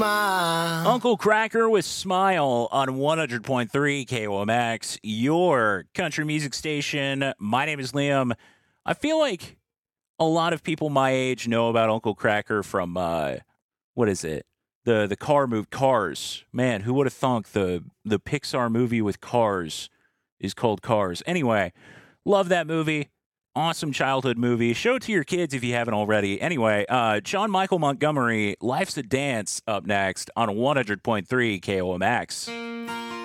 Uncle Kracker with Smile on 100.3 KOMX, your country music station. My name is Liam. I feel like a lot of people my age know about Uncle Kracker from, what is it? The car movie, Cars. Man, who would have thunk the Pixar movie with cars is called Cars. Anyway, love that movie. Awesome childhood movie. Show it to your kids if you haven't already. Anyway, John Michael Montgomery, Life's a Dance, up next on 100.3 KOMX.